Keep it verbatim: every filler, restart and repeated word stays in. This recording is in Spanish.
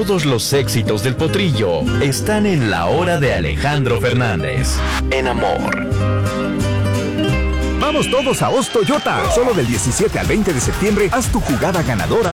Todos los éxitos del potrillo están en La Hora de Alejandro Fernández. En Amor. Vamos todos a Os Toyota. Solo del diecisiete al veinte de septiembre, haz tu jugada ganadora